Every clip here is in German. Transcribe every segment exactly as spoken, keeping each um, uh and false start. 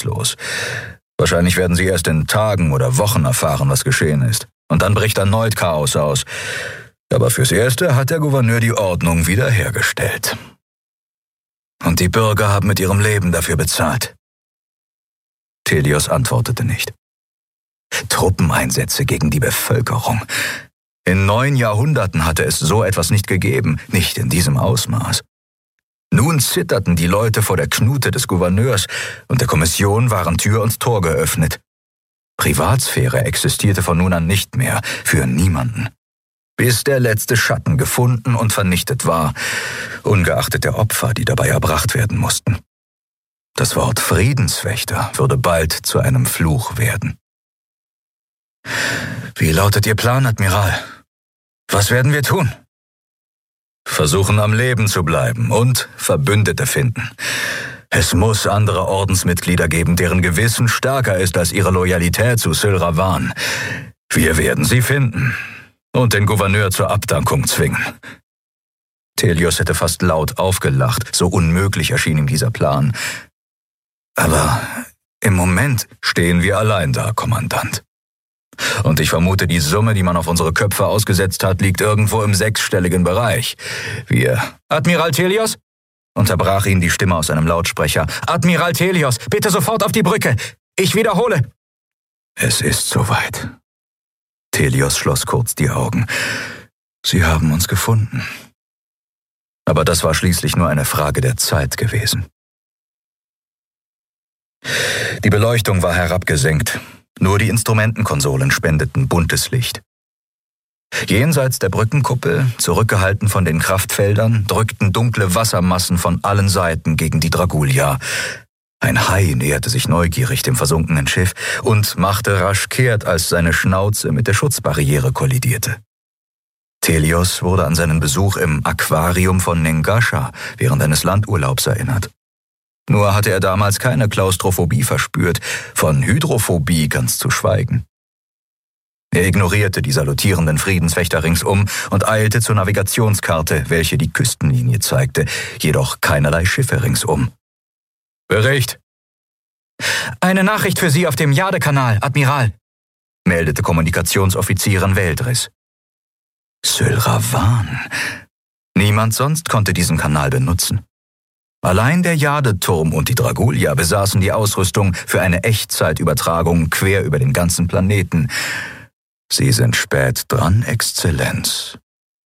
nutzlos. Wahrscheinlich werden sie erst in Tagen oder Wochen erfahren, was geschehen ist. Und dann bricht erneut Chaos aus. Aber fürs Erste hat der Gouverneur die Ordnung wiederhergestellt. Und die Bürger haben mit ihrem Leben dafür bezahlt. Telios antwortete nicht. Truppeneinsätze gegen die Bevölkerung. In neun Jahrhunderten hatte es so etwas nicht gegeben, nicht in diesem Ausmaß. Nun zitterten die Leute vor der Knute des Gouverneurs und der Kommission waren Tür und Tor geöffnet. Privatsphäre existierte von nun an nicht mehr für niemanden. Bis der letzte Schatten gefunden und vernichtet war, ungeachtet der Opfer, die dabei erbracht werden mussten. Das Wort Friedenswächter würde bald zu einem Fluch werden. Wie lautet Ihr Plan, Admiral? Was werden wir tun? Versuchen, am Leben zu bleiben und Verbündete finden. Es muss andere Ordensmitglieder geben, deren Gewissen stärker ist als ihre Loyalität zu Sylravan. Wir werden sie finden und den Gouverneur zur Abdankung zwingen. Telios hätte fast laut aufgelacht, so unmöglich erschien ihm dieser Plan. Aber im Moment stehen wir allein da, Kommandant. Und ich vermute, die Summe, die man auf unsere Köpfe ausgesetzt hat, liegt irgendwo im sechsstelligen Bereich. Wir... Admiral Telios? Unterbrach ihn die Stimme aus einem Lautsprecher. Admiral Telios, bitte sofort auf die Brücke. Ich wiederhole. Es ist soweit. Telios schloss kurz die Augen. Sie haben uns gefunden. Aber das war schließlich nur eine Frage der Zeit gewesen. Die Beleuchtung war herabgesenkt. Nur die Instrumentenkonsolen spendeten buntes Licht. Jenseits der Brückenkuppel, zurückgehalten von den Kraftfeldern, drückten dunkle Wassermassen von allen Seiten gegen die Dragulia. Ein Hai näherte sich neugierig dem versunkenen Schiff und machte rasch kehrt, als seine Schnauze mit der Schutzbarriere kollidierte. Telios wurde an seinen Besuch im Aquarium von Nengasha während eines Landurlaubs erinnert. Nur hatte er damals keine Klaustrophobie verspürt, von Hydrophobie ganz zu schweigen. Er ignorierte die salutierenden Friedenswächter ringsum und eilte zur Navigationskarte, welche die Küstenlinie zeigte, jedoch keinerlei Schiffe ringsum. Bericht! Eine Nachricht für Sie auf dem Jade-Kanal, Admiral, meldete Kommunikationsoffizierin Veldris. Sylravan. Niemand sonst konnte diesen Kanal benutzen. Allein der Jade-Turm und die Dragulia besaßen die Ausrüstung für eine Echtzeitübertragung quer über den ganzen Planeten. Sie sind spät dran, Exzellenz.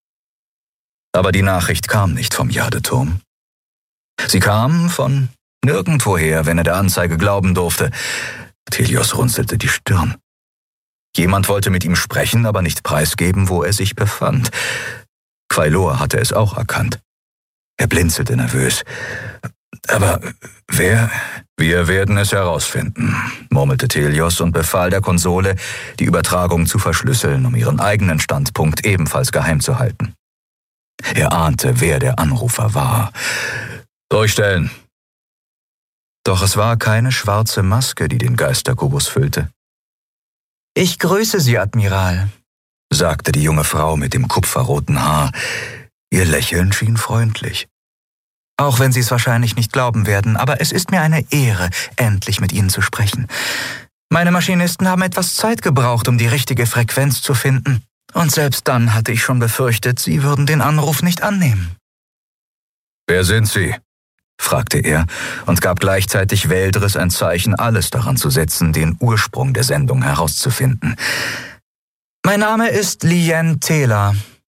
Aber die Nachricht kam nicht vom Jade-Turm. Sie kam von nirgendwoher, wenn er der Anzeige glauben durfte. Telios runzelte die Stirn. Jemand wollte mit ihm sprechen, aber nicht preisgeben, wo er sich befand. Quailor hatte es auch erkannt. Er blinzelte nervös. Aber wer? Wir werden es herausfinden, murmelte Telios und befahl der Konsole, die Übertragung zu verschlüsseln, um ihren eigenen Standpunkt ebenfalls geheim zu halten. Er ahnte, wer der Anrufer war. Durchstellen. Doch es war keine schwarze Maske, die den Geisterkubus füllte. Ich grüße Sie, Admiral, sagte die junge Frau mit dem kupferroten Haar. Ihr Lächeln schien freundlich. Auch wenn Sie es wahrscheinlich nicht glauben werden, aber es ist mir eine Ehre, endlich mit Ihnen zu sprechen. Meine Maschinisten haben etwas Zeit gebraucht, um die richtige Frequenz zu finden. Und selbst dann hatte ich schon befürchtet, Sie würden den Anruf nicht annehmen. Wer sind Sie? Fragte er und gab gleichzeitig Veldris ein Zeichen, alles daran zu setzen, den Ursprung der Sendung herauszufinden. Mein Name ist Lien Tela.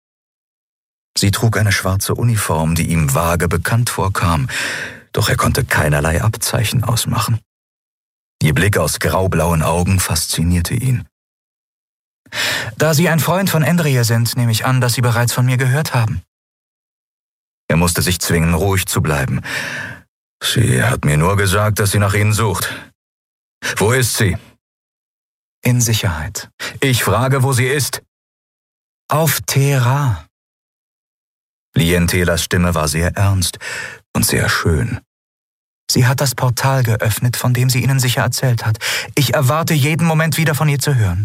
Sie trug eine schwarze Uniform, die ihm vage bekannt vorkam, doch er konnte keinerlei Abzeichen ausmachen. Ihr Blick aus graublauen Augen faszinierte ihn. Da Sie ein Freund von Endrije sind, nehme ich an, dass Sie bereits von mir gehört haben. Er musste sich zwingen, ruhig zu bleiben. Sie hat mir nur gesagt, dass sie nach Ihnen sucht. Wo ist sie? In Sicherheit. Ich frage, wo sie ist. Auf Thera. Lien Telas Stimme war sehr ernst und sehr schön. Sie hat das Portal geöffnet, von dem sie Ihnen sicher erzählt hat. Ich erwarte jeden Moment wieder von ihr zu hören.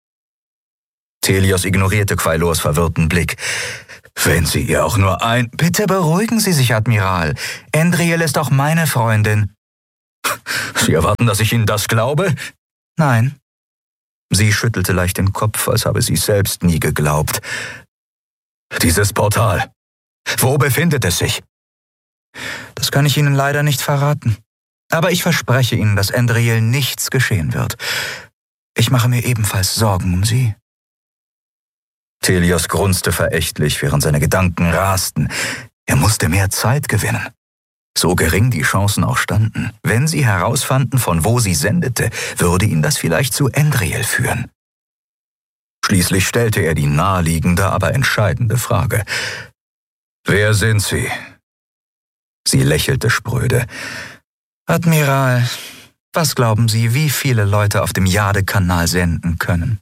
Telios ignorierte Quailors verwirrten Blick. Wenn Sie ihr auch nur ein... Bitte beruhigen Sie sich, Admiral. Endriel ist auch meine Freundin. Sie erwarten, dass ich Ihnen das glaube? Nein. Sie schüttelte leicht den Kopf, als habe sie es selbst nie geglaubt. Dieses Portal. Wo befindet es sich? Das kann ich Ihnen leider nicht verraten. Aber ich verspreche Ihnen, dass Andriel nichts geschehen wird. Ich mache mir ebenfalls Sorgen um Sie. Telios grunzte verächtlich, während seine Gedanken rasten. Er musste mehr Zeit gewinnen. So gering die Chancen auch standen. Wenn sie herausfanden, von wo sie sendete, würde ihn das vielleicht zu Andriel führen. Schließlich stellte er die naheliegende, aber entscheidende Frage. »Wer sind Sie?« Sie lächelte spröde. »Admiral, was glauben Sie, wie viele Leute auf dem Jade-Kanal senden können?«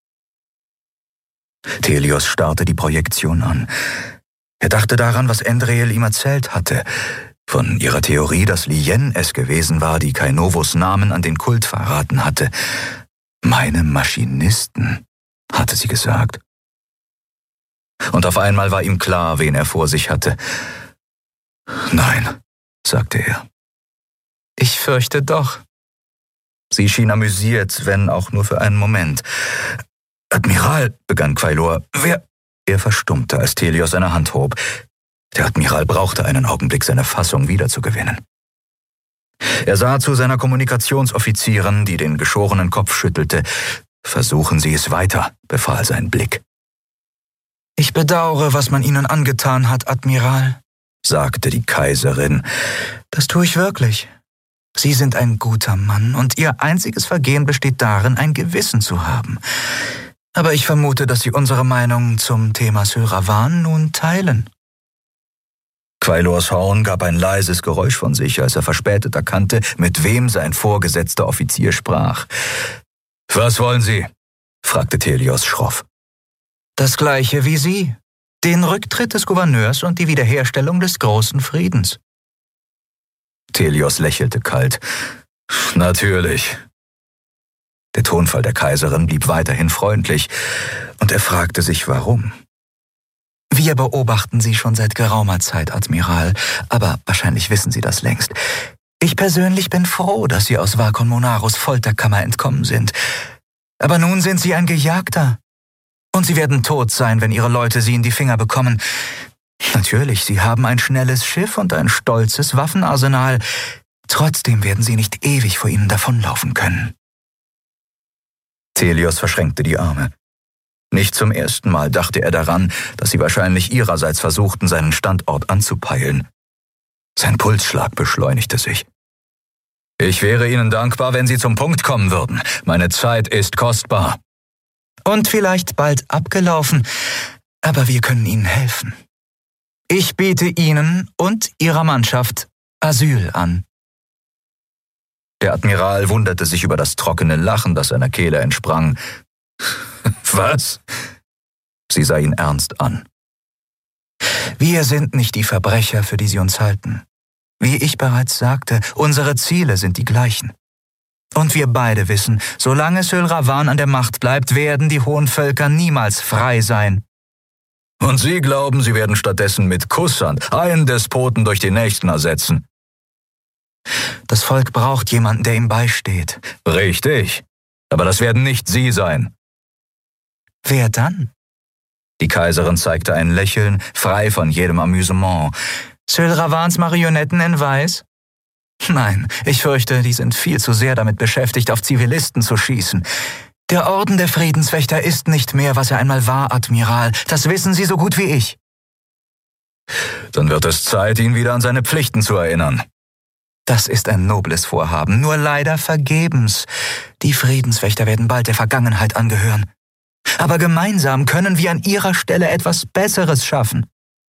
Telios starrte die Projektion an. Er dachte daran, was Andriel ihm erzählt hatte. Von ihrer Theorie, dass Lien es gewesen war, die Kainovos Namen an den Kult verraten hatte. »Meine Maschinisten«, hatte sie gesagt. Und auf einmal war ihm klar, wen er vor sich hatte. »Nein«, sagte er. »Ich fürchte doch.« Sie schien amüsiert, wenn auch nur für einen Moment. »Admiral«, begann Quailor, »wer...« Er verstummte, als Telios seine Hand hob. Der Admiral brauchte einen Augenblick, seine Fassung wiederzugewinnen. Er sah zu seiner Kommunikationsoffizierin, die den geschorenen Kopf schüttelte. »Versuchen Sie es weiter«, befahl sein Blick. »Ich bedauere, was man Ihnen angetan hat, Admiral«, sagte die Kaiserin. »Das tue ich wirklich. Sie sind ein guter Mann, und Ihr einziges Vergehen besteht darin, ein Gewissen zu haben. Aber ich vermute, dass Sie unsere Meinung zum Thema Sylravan nun teilen.« Quailors Horn gab ein leises Geräusch von sich, als er verspätet erkannte, mit wem sein vorgesetzter Offizier sprach. »Was wollen Sie?« fragte Telios schroff. »Das Gleiche wie Sie. Den Rücktritt des Gouverneurs und die Wiederherstellung des großen Friedens.« Telios lächelte kalt. »Natürlich.« Der Tonfall der Kaiserin blieb weiterhin freundlich, und er fragte sich, warum. »Wir beobachten Sie schon seit geraumer Zeit, Admiral, aber wahrscheinlich wissen Sie das längst. Ich persönlich bin froh, dass Sie aus Vakon Monaros Folterkammer entkommen sind. Aber nun sind Sie ein Gejagter. Und Sie werden tot sein, wenn Ihre Leute Sie in die Finger bekommen. Natürlich, Sie haben ein schnelles Schiff und ein stolzes Waffenarsenal. Trotzdem werden Sie nicht ewig vor Ihnen davonlaufen können.« Telios verschränkte die Arme. Nicht zum ersten Mal dachte er daran, dass sie wahrscheinlich ihrerseits versuchten, seinen Standort anzupeilen. Sein Pulsschlag beschleunigte sich. »Ich wäre Ihnen dankbar, wenn Sie zum Punkt kommen würden. Meine Zeit ist kostbar.« »Und vielleicht bald abgelaufen, aber wir können Ihnen helfen. Ich biete Ihnen und Ihrer Mannschaft Asyl an.« Der Admiral wunderte sich über das trockene Lachen, das seiner Kehle entsprang. »Was?« Sie sah ihn ernst an. »Wir sind nicht die Verbrecher, für die Sie uns halten. Wie ich bereits sagte, unsere Ziele sind die gleichen. Und wir beide wissen, solange Sylravan an der Macht bleibt, werden die hohen Völker niemals frei sein.« »Und Sie glauben, Sie werden stattdessen mit Kusshand einen Despoten durch den nächsten ersetzen?« »Das Volk braucht jemanden, der ihm beisteht.« »Richtig. Aber das werden nicht Sie sein.« »Wer dann?« Die Kaiserin zeigte ein Lächeln, frei von jedem Amüsement. »Sylravans Marionetten in Weiß?« »Nein, ich fürchte, die sind viel zu sehr damit beschäftigt, auf Zivilisten zu schießen. Der Orden der Friedenswächter ist nicht mehr, was er einmal war, Admiral. Das wissen Sie so gut wie ich.« »Dann wird es Zeit, ihn wieder an seine Pflichten zu erinnern.« »Das ist ein nobles Vorhaben, nur leider vergebens. Die Friedenswächter werden bald der Vergangenheit angehören. Aber gemeinsam können wir an ihrer Stelle etwas Besseres schaffen.«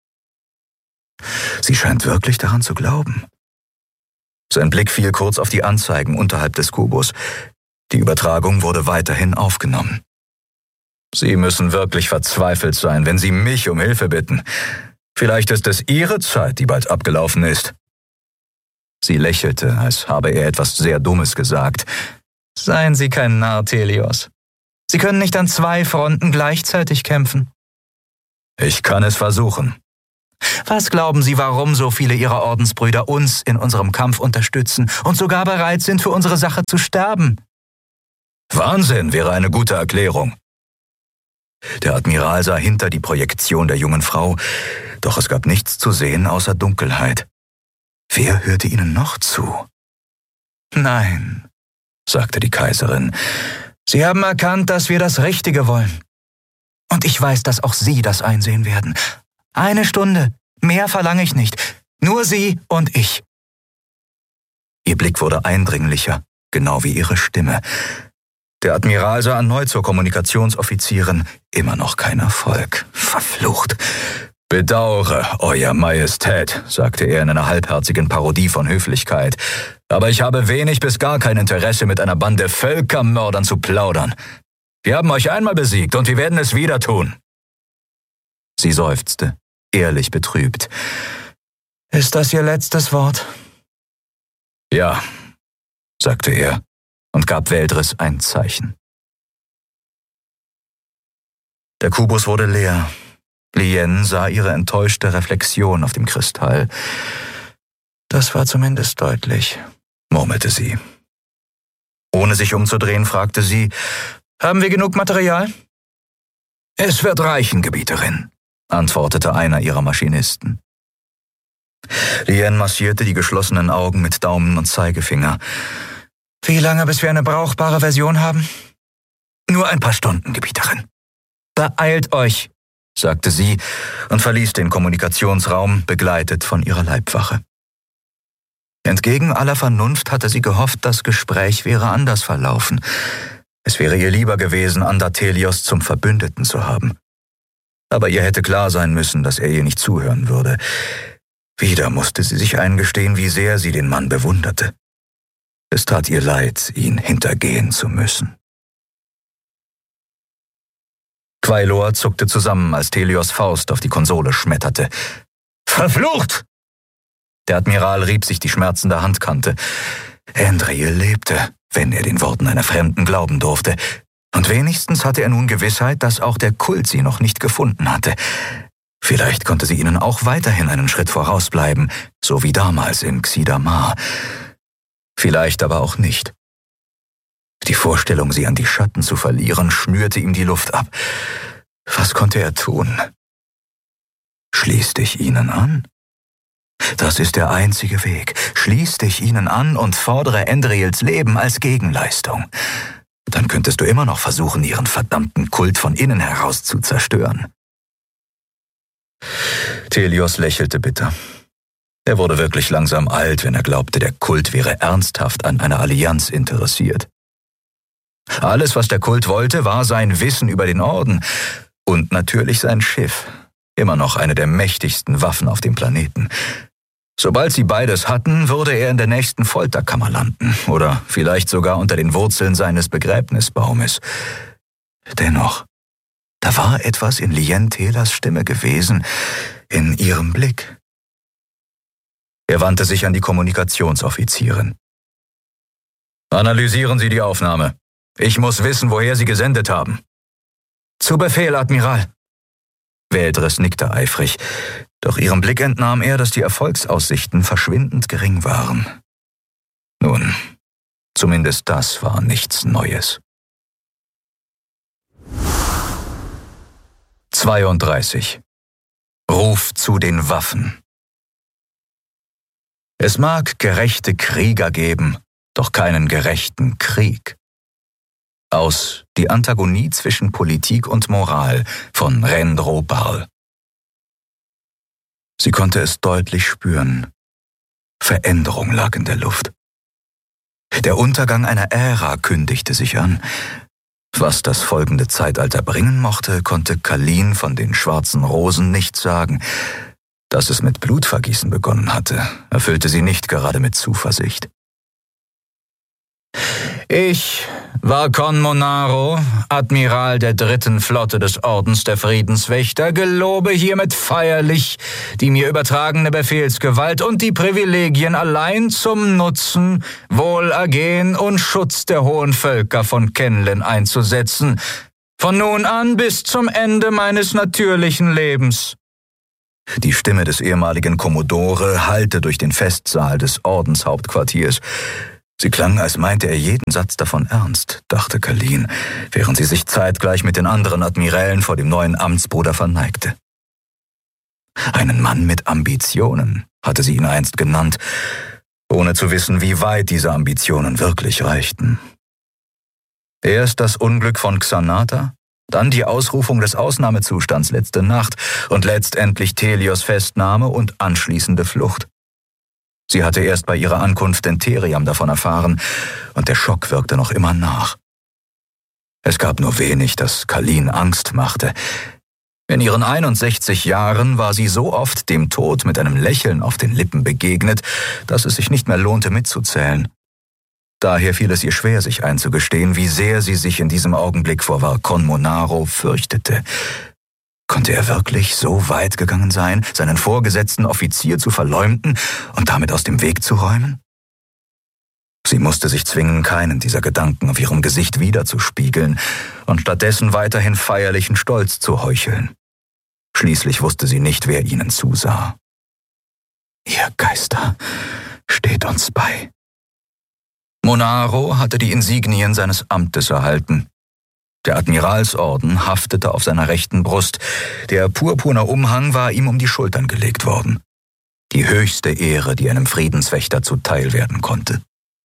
Sie scheint wirklich daran zu glauben. Sein Blick fiel kurz auf die Anzeigen unterhalb des Kubus. Die Übertragung wurde weiterhin aufgenommen. »Sie müssen wirklich verzweifelt sein, wenn Sie mich um Hilfe bitten. Vielleicht ist es Ihre Zeit, die bald abgelaufen ist.« Sie lächelte, als habe er etwas sehr Dummes gesagt. »Seien Sie kein Narr, Telios. Sie können nicht an zwei Fronten gleichzeitig kämpfen.« »Ich kann es versuchen.« Was glauben Sie, warum so viele Ihrer Ordensbrüder uns in unserem Kampf unterstützen und sogar bereit sind, für unsere Sache zu sterben? Wahnsinn wäre eine gute Erklärung. Der Admiral sah hinter die Projektion der jungen Frau, doch es gab nichts zu sehen außer Dunkelheit. Wer hörte ihnen noch zu? Nein, sagte die Kaiserin. Sie haben erkannt, dass wir das Richtige wollen. Und ich weiß, dass auch Sie das einsehen werden. Eine Stunde, mehr verlange ich nicht. Nur Sie und ich. Ihr Blick wurde eindringlicher, genau wie ihre Stimme. Der Admiral sah erneut zur Kommunikationsoffizierin. Immer noch kein Erfolg. Verflucht. »Bedauere, Euer Majestät«, sagte er in einer halbherzigen Parodie von Höflichkeit. »Aber ich habe wenig bis gar kein Interesse, mit einer Bande Völkermördern zu plaudern. Wir haben euch einmal besiegt und wir werden es wieder tun.« Sie seufzte, ehrlich betrübt. »Ist das Ihr letztes Wort?« »Ja«, sagte er und gab Veldris ein Zeichen. Der Kubus wurde leer. Lien sah ihre enttäuschte Reflexion auf dem Kristall. »Das war zumindest deutlich«, murmelte sie. Ohne sich umzudrehen, fragte sie, »Haben wir genug Material?« »Es wird reichen, Gebieterin«, antwortete einer ihrer Maschinisten. Lien massierte die geschlossenen Augen mit Daumen und Zeigefinger. »Wie lange, bis wir eine brauchbare Version haben?« »Nur ein paar Stunden, Gebieterin.« »Beeilt euch«, sagte sie und verließ den Kommunikationsraum, begleitet von ihrer Leibwache. Entgegen aller Vernunft hatte sie gehofft, das Gespräch wäre anders verlaufen. Es wäre ihr lieber gewesen, Andatelios zum Verbündeten zu haben. Aber ihr hätte klar sein müssen, dass er ihr nicht zuhören würde. Wieder musste sie sich eingestehen, wie sehr sie den Mann bewunderte. Es tat ihr leid, ihn hintergehen zu müssen. Quailor zuckte zusammen, als Telios Faust auf die Konsole schmetterte. »Verflucht!« Der Admiral rieb sich die schmerzende Handkante. Andriel lebte, wenn er den Worten einer Fremden glauben durfte. Und wenigstens hatte er nun Gewissheit, dass auch der Kult sie noch nicht gefunden hatte. Vielleicht konnte sie ihnen auch weiterhin einen Schritt vorausbleiben, so wie damals in Xidamar. Vielleicht aber auch nicht. Die Vorstellung, sie an die Schatten zu verlieren, schnürte ihm die Luft ab. Was konnte er tun? Schließ dich ihnen an? Das ist der einzige Weg. Schließ dich ihnen an und fordere Andriels Leben als Gegenleistung. Dann könntest du immer noch versuchen, ihren verdammten Kult von innen heraus zu zerstören. Telios lächelte bitter. Er wurde wirklich langsam alt, wenn er glaubte, der Kult wäre ernsthaft an einer Allianz interessiert. Alles, was der Kult wollte, war sein Wissen über den Orden und natürlich sein Schiff, immer noch eine der mächtigsten Waffen auf dem Planeten. Sobald sie beides hatten, würde er in der nächsten Folterkammer landen oder vielleicht sogar unter den Wurzeln seines Begräbnisbaumes. Dennoch, da war etwas in Lien Telas Stimme gewesen, in ihrem Blick. Er wandte sich an die Kommunikationsoffizierin. »Analysieren Sie die Aufnahme. Ich muss wissen, woher Sie gesendet haben.« »Zu Befehl, Admiral.« Veldris nickte eifrig, doch ihrem Blick entnahm er, dass die Erfolgsaussichten verschwindend gering waren. Nun, zumindest das war nichts Neues. zweiunddreißig. Ruf zu den Waffen. Es mag gerechte Krieger geben, doch keinen gerechten Krieg. Aus Die Antagonie zwischen Politik und Moral von Rendro Barl. Sie konnte es deutlich spüren. Veränderung lag in der Luft. Der Untergang einer Ära kündigte sich an. Was das folgende Zeitalter bringen mochte, konnte Kalin von den schwarzen Rosen nicht sagen. Dass es mit Blutvergießen begonnen hatte, erfüllte sie nicht gerade mit Zuversicht. »Ich, Varkon Monaro, Admiral der dritten Flotte des Ordens der Friedenswächter, gelobe hiermit feierlich, die mir übertragene Befehlsgewalt und die Privilegien allein zum Nutzen, Wohlergehen und Schutz der hohen Völker von Kenlen einzusetzen, von nun an bis zum Ende meines natürlichen Lebens. Die Stimme des ehemaligen Kommodore hallte durch den Festsaal des Ordenshauptquartiers. Sie klang, als meinte er jeden Satz davon ernst, dachte Kalin, während sie sich zeitgleich mit den anderen Admirälen vor dem neuen Amtsbruder verneigte. Einen Mann mit Ambitionen, hatte sie ihn einst genannt, ohne zu wissen, wie weit diese Ambitionen wirklich reichten. Erst das Unglück von Xanata, dann die Ausrufung des Ausnahmezustands letzte Nacht und letztendlich Thelios Festnahme und anschließende Flucht. Sie hatte erst bei ihrer Ankunft in Theriam davon erfahren, und der Schock wirkte noch immer nach. Es gab nur wenig, das Kalin Angst machte. In ihren einundsechzig Jahren war sie so oft dem Tod mit einem Lächeln auf den Lippen begegnet, dass es sich nicht mehr lohnte mitzuzählen. Daher fiel es ihr schwer, sich einzugestehen, wie sehr sie sich in diesem Augenblick vor Varkon Monaro fürchtete. Konnte er wirklich so weit gegangen sein, seinen vorgesetzten Offizier zu verleumden und damit aus dem Weg zu räumen? Sie musste sich zwingen, keinen dieser Gedanken auf ihrem Gesicht wiederzuspiegeln und stattdessen weiterhin feierlichen Stolz zu heucheln. Schließlich wusste sie nicht, wer ihnen zusah. Ihr Geister steht uns bei. Monaro hatte die Insignien seines Amtes erhalten. Der Admiralsorden haftete auf seiner rechten Brust. Der purpurne Umhang war ihm um die Schultern gelegt worden. Die höchste Ehre, die einem Friedenswächter zuteil werden konnte.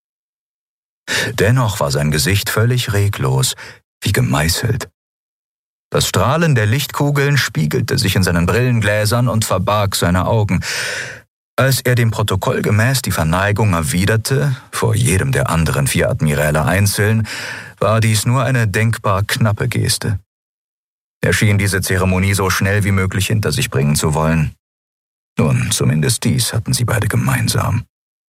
Dennoch war sein Gesicht völlig reglos, wie gemeißelt. Das Strahlen der Lichtkugeln spiegelte sich in seinen Brillengläsern und verbarg seine Augen. Als er dem Protokoll gemäß die Verneigung erwiderte, vor jedem der anderen vier Admiräle einzeln, war dies nur eine denkbar knappe Geste. Er schien diese Zeremonie so schnell wie möglich hinter sich bringen zu wollen. Nun, zumindest dies hatten sie beide gemeinsam.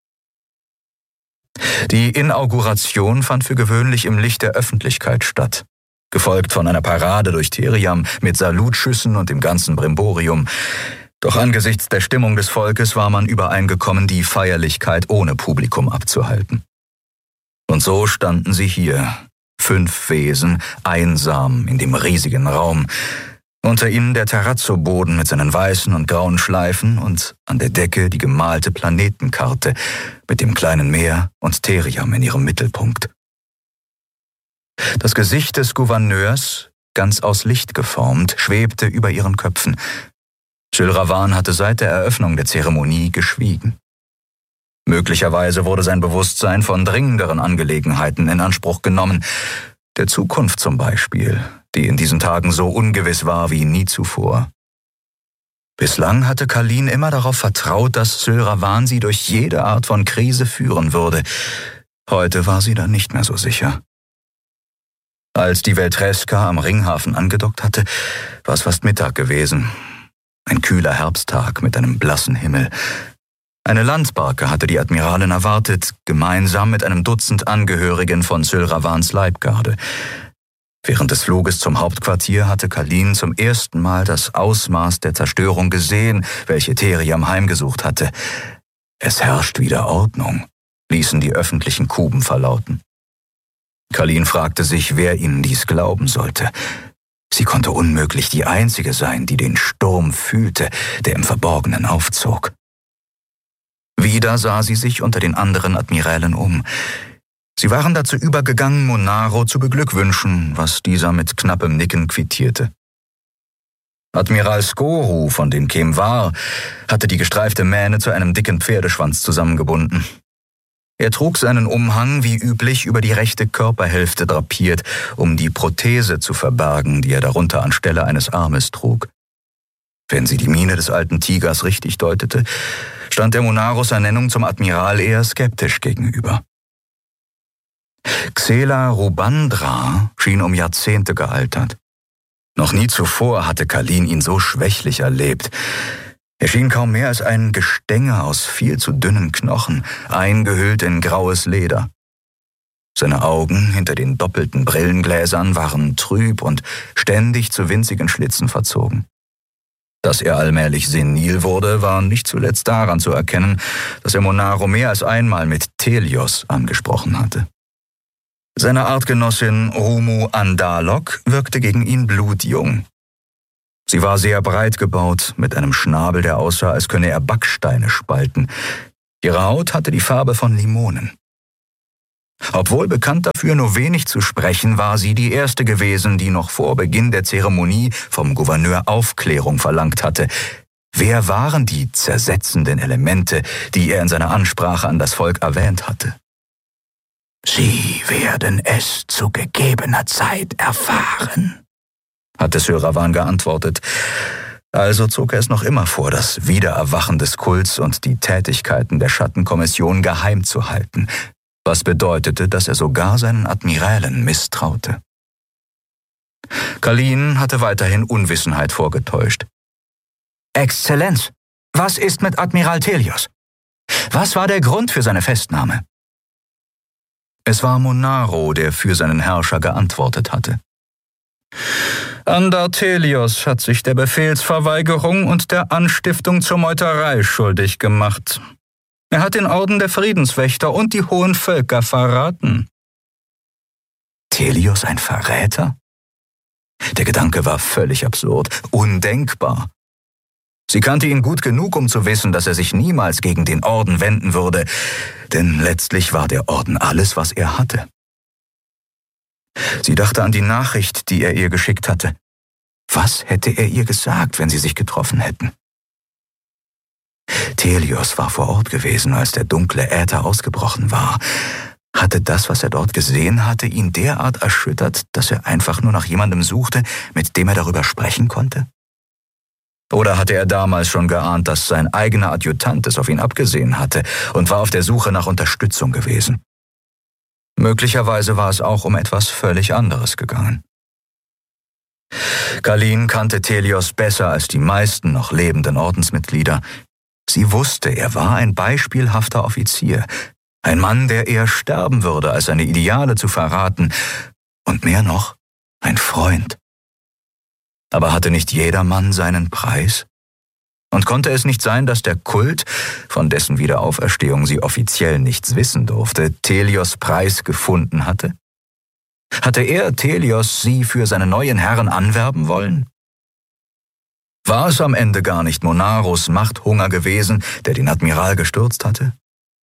Die Inauguration fand für gewöhnlich im Licht der Öffentlichkeit statt, gefolgt von einer Parade durch Theriam mit Salutschüssen und dem ganzen Brimborium. Doch angesichts der Stimmung des Volkes war man übereingekommen, die Feierlichkeit ohne Publikum abzuhalten. Und so standen sie hier, fünf Wesen, einsam in dem riesigen Raum, unter ihnen der Terrazzo-Boden mit seinen weißen und grauen Schleifen und an der Decke die gemalte Planetenkarte mit dem kleinen Meer und Theriam in ihrem Mittelpunkt. Das Gesicht des Gouverneurs, ganz aus Licht geformt, schwebte über ihren Köpfen. Jules Ravan hatte seit der Eröffnung der Zeremonie geschwiegen. Möglicherweise wurde sein Bewusstsein von dringenderen Angelegenheiten in Anspruch genommen, der Zukunft zum Beispiel, die in diesen Tagen so ungewiss war wie nie zuvor. Bislang hatte Kalin immer darauf vertraut, dass Jules Ravan sie durch jede Art von Krise führen würde. Heute war sie dann nicht mehr so sicher. Als die Veltreska am Ringhafen angedockt hatte, war es fast Mittag gewesen. Ein kühler Herbsttag mit einem blassen Himmel. Eine Landbarke hatte die Admiralin erwartet, gemeinsam mit einem Dutzend Angehörigen von Jules Ravans Leibgarde. Während des Fluges zum Hauptquartier hatte Kalin zum ersten Mal das Ausmaß der Zerstörung gesehen, welche Theriam heimgesucht hatte. Es herrscht wieder Ordnung, ließen die öffentlichen Kuben verlauten. Kalin fragte sich, wer ihnen dies glauben sollte. Sie konnte unmöglich die Einzige sein, die den Sturm fühlte, der im Verborgenen aufzog. Wieder sah sie sich unter den anderen Admirälen um. Sie waren dazu übergegangen, Monaro zu beglückwünschen, was dieser mit knappem Nicken quittierte. Admiral Skoru von den Kemvar hatte die gestreifte Mähne zu einem dicken Pferdeschwanz zusammengebunden. Er trug seinen Umhang wie üblich über die rechte Körperhälfte drapiert, um die Prothese zu verbergen, die er darunter anstelle eines Armes trug. Wenn sie die Miene des alten Tigers richtig deutete, stand der Monaros Ernennung zum Admiral eher skeptisch gegenüber. Xela Rubandra schien um Jahrzehnte gealtert. Noch nie zuvor hatte Kalin ihn so schwächlich erlebt. Er schien kaum mehr als ein Gestänge aus viel zu dünnen Knochen, eingehüllt in graues Leder. Seine Augen hinter den doppelten Brillengläsern waren trüb und ständig zu winzigen Schlitzen verzogen. Dass er allmählich senil wurde, war nicht zuletzt daran zu erkennen, dass er Monaro mehr als einmal mit Thelios angesprochen hatte. Seine Artgenossin Rumu Andalok wirkte gegen ihn blutjung. Sie war sehr breit gebaut, mit einem Schnabel, der aussah, als könne er Backsteine spalten. Ihre Haut hatte die Farbe von Limonen. Obwohl bekannt dafür, nur wenig zu sprechen, war sie die erste gewesen, die noch vor Beginn der Zeremonie vom Gouverneur Aufklärung verlangt hatte. Wer waren die zersetzenden Elemente, die er in seiner Ansprache an das Volk erwähnt hatte? »Sie werden es zu gegebener Zeit erfahren«, hatte Sir Ravan geantwortet. Also zog er es noch immer vor, das Wiedererwachen des Kults und die Tätigkeiten der Schattenkommission geheim zu halten, was bedeutete, dass er sogar seinen Admirälen misstraute. Kalin hatte weiterhin Unwissenheit vorgetäuscht. »Exzellenz, was ist mit Admiral Thelios? Was war der Grund für seine Festnahme?« Es war Monaro, der für seinen Herrscher geantwortet hatte. Andar Thelios hat sich der Befehlsverweigerung und der Anstiftung zur Meuterei schuldig gemacht. Er hat den Orden der Friedenswächter und die hohen Völker verraten. Thelios ein Verräter? Der Gedanke war völlig absurd, undenkbar. Sie kannte ihn gut genug, um zu wissen, dass er sich niemals gegen den Orden wenden würde, denn letztlich war der Orden alles, was er hatte. Sie dachte an die Nachricht, die er ihr geschickt hatte. Was hätte er ihr gesagt, wenn sie sich getroffen hätten? Thelios war vor Ort gewesen, als der dunkle Äther ausgebrochen war. Hatte das, was er dort gesehen hatte, ihn derart erschüttert, dass er einfach nur nach jemandem suchte, mit dem er darüber sprechen konnte? Oder hatte er damals schon geahnt, dass sein eigener Adjutant es auf ihn abgesehen hatte und war auf der Suche nach Unterstützung gewesen? Möglicherweise war es auch um etwas völlig anderes gegangen. Kalin kannte Thelios besser als die meisten noch lebenden Ordensmitglieder. Sie wusste, er war ein beispielhafter Offizier, ein Mann, der eher sterben würde, als seine Ideale zu verraten, und mehr noch, ein Freund. Aber hatte nicht jeder Mann seinen Preis? Und konnte es nicht sein, dass der Kult, von dessen Wiederauferstehung sie offiziell nichts wissen durfte, Thelios' Preis gefunden hatte? Hatte er, Thelios, sie für seine neuen Herren anwerben wollen? War es am Ende gar nicht Monaros Machthunger gewesen, der den Admiral gestürzt hatte?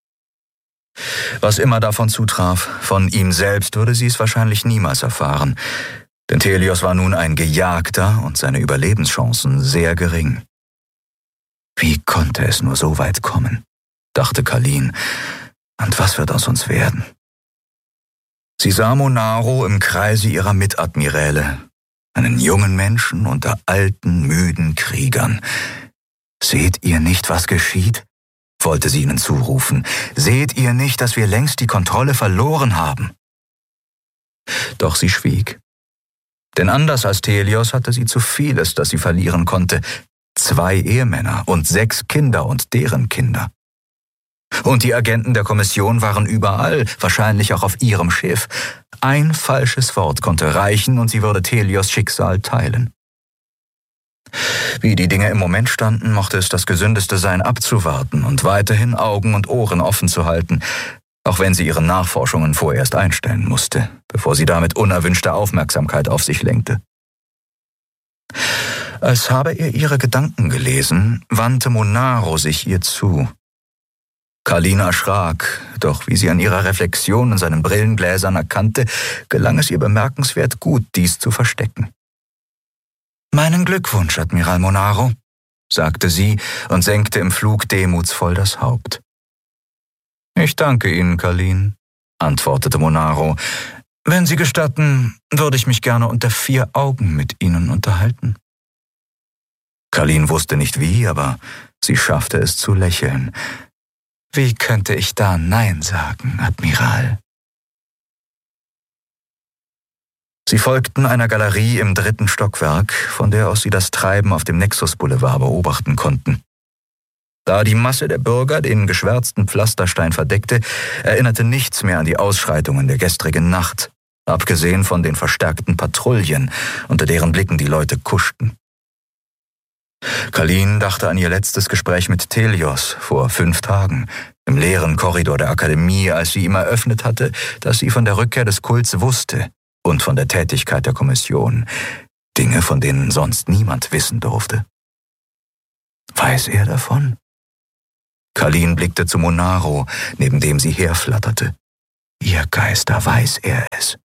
Was immer davon zutraf, von ihm selbst würde sie es wahrscheinlich niemals erfahren, denn Thelios war nun ein Gejagter und seine Überlebenschancen sehr gering. Wie konnte es nur so weit kommen, dachte Kalin, und was wird aus uns werden? Sie sah Monaro im Kreise ihrer Mitadmiräle, einen jungen Menschen unter alten, müden Kriegern. »Seht ihr nicht, was geschieht?« wollte sie ihnen zurufen. »Seht ihr nicht, dass wir längst die Kontrolle verloren haben?« Doch sie schwieg. Denn anders als Thelios hatte sie zu vieles, das sie verlieren konnte. Zwei Ehemänner und sechs Kinder und deren Kinder. Und die Agenten der Kommission waren überall, wahrscheinlich auch auf ihrem Schiff. Ein falsches Wort konnte reichen und sie würde Thelios' Schicksal teilen. Wie die Dinge im Moment standen, mochte es das Gesündeste sein, abzuwarten und weiterhin Augen und Ohren offen zu halten, auch wenn sie ihre Nachforschungen vorerst einstellen musste, bevor sie damit unerwünschte Aufmerksamkeit auf sich lenkte. Als habe er ihre Gedanken gelesen, wandte Monaro sich ihr zu. Kalin erschrak, doch wie sie an ihrer Reflexion in seinen Brillengläsern erkannte, gelang es ihr bemerkenswert gut, dies zu verstecken. »Meinen Glückwunsch, Admiral Monaro«, sagte sie und senkte im Flug demutsvoll das Haupt. »Ich danke Ihnen, Kalin«, antwortete Monaro. »Wenn Sie gestatten, würde ich mich gerne unter vier Augen mit Ihnen unterhalten.« Kalin wusste nicht wie, aber sie schaffte es zu lächeln. »Wie könnte ich da Nein sagen, Admiral?« Sie folgten einer Galerie im dritten Stockwerk, von der aus sie das Treiben auf dem Nexus Boulevard beobachten konnten. Da die Masse der Bürger den geschwärzten Pflasterstein verdeckte, erinnerte nichts mehr an die Ausschreitungen der gestrigen Nacht, abgesehen von den verstärkten Patrouillen, unter deren Blicken die Leute kuschten. Kalin dachte an ihr letztes Gespräch mit Thelios vor fünf Tagen, im leeren Korridor der Akademie, als sie ihm eröffnet hatte, dass sie von der Rückkehr des Kults wusste und von der Tätigkeit der Kommission. Dinge, von denen sonst niemand wissen durfte. Weiß er davon? Kalin blickte zu Monaro, neben dem sie herflatterte. Ihr Geister, weiß er es.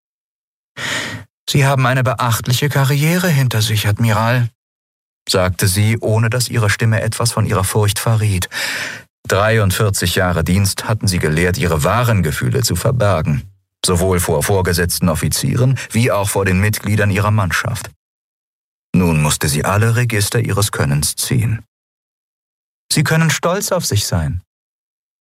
»Sie haben eine beachtliche Karriere hinter sich, Admiral«, sagte sie, ohne dass ihre Stimme etwas von ihrer Furcht verriet. dreiundvierzig Jahre Dienst hatten sie gelehrt, ihre wahren Gefühle zu verbergen, sowohl vor vorgesetzten Offizieren wie auch vor den Mitgliedern ihrer Mannschaft. Nun musste sie alle Register ihres Könnens ziehen. »Sie können stolz auf sich sein«,